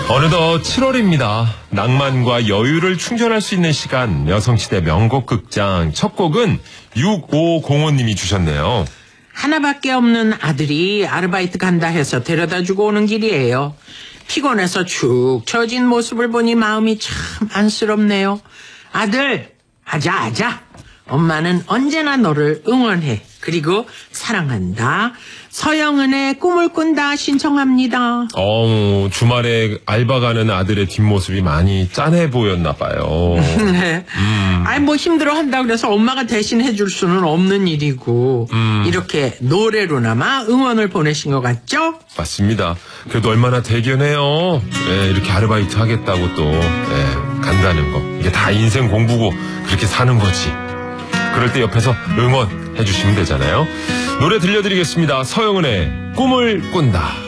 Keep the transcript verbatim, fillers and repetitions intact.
어느덧 칠월입니다. 낭만과 여유를 충전할 수 있는 시간, 여성시대 명곡 극장. 첫 곡은 육오공오님이 주셨네요. 하나밖에 없는 아들이 아르바이트 간다 해서 데려다주고 오는 길이에요. 피곤해서 축 처진 모습을 보니 마음이 참 안쓰럽네요. 아들, 아자 아자. 엄마는 언제나 너를 응원해. 그리고 사랑한다. 서영은의 꿈을 꾼다 신청합니다. 어, 주말에 알바 가는 아들의 뒷모습이 많이 짠해 보였나 봐요. 네. 음. 아니 뭐 힘들어 한다 그래서 엄마가 대신 해줄 수는 없는 일이고 음. 이렇게 노래로나마 응원을 보내신 것 같죠? 맞습니다. 그래도 얼마나 대견해요. 예, 이렇게 아르바이트 하겠다고 또 예, 간다는 거. 이게 다 인생 공부고 그렇게 사는 거지. 그럴 때 옆에서 응원해 주시면 되잖아요. 노래 들려드리겠습니다. 서영은의 꿈을 꾼다.